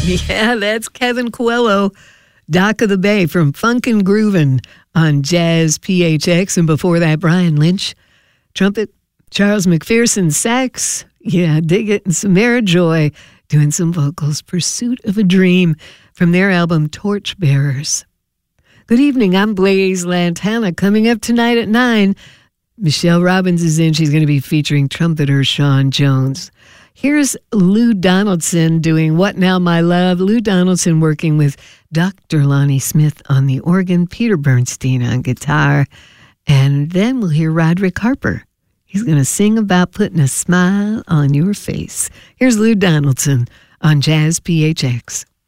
Yeah, that's Kevin Coelho, Dock of the Bay from Funkin' Groovin' on Jazz PHX. And before that, Brian Lynch, trumpet, Charles McPherson, sax. Yeah, dig it. And Samara Joy doing some vocals. Pursuit of a Dream from their album Torchbearers. Good evening. I'm Blaze Lantana. Coming up tonight at 9, Michelle Robbins is in. She's going to be featuring trumpeter Sean Jones. Here's Lou Donaldson doing What Now, My Love. Lou Donaldson working with Dr. Lonnie Smith on the organ, Peter Bernstein on guitar. And then we'll hear Roderick Harper. He's going to sing about putting a smile on your face. Here's Lou Donaldson on Jazz PHX.